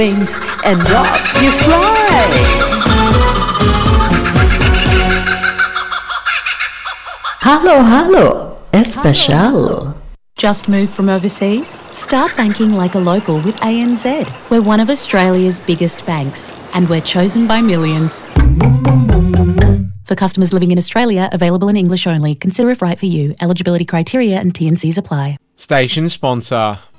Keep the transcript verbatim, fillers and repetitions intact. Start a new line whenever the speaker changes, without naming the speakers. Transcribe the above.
wings and off you fly. Hallo, hallo, especial.
Just moved from overseas? Start banking like a local with A N Z. We're one of Australia's biggest banks, and we're chosen by millions. For customers living in Australia, available in English only. Consider if right for you. Eligibility criteria and T and Cs apply.
Station sponsor.